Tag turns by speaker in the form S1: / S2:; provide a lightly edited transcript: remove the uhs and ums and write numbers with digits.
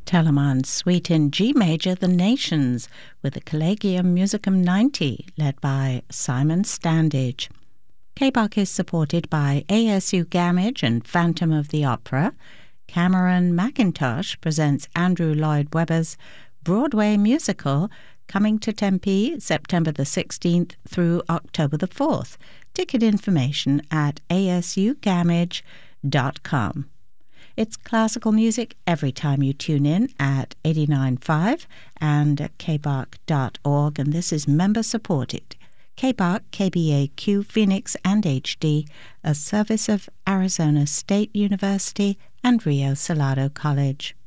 S1: Telemann's Suite in G Major, The Nations, with the Collegium Musicum 90, led by Simon Standage. K-Bach is supported by ASU Gamage and Phantom of the Opera. Cameron McIntosh presents Andrew Lloyd Webber's Broadway musical, coming to Tempe September the 16th through October the 4th. Ticket information at asugamage.com. It's classical music every time you tune in at 89.5 and at kbach.org, and this is member-supported. KBach, KBAQ, Phoenix, and HD, a service of Arizona State University and Rio Salado College.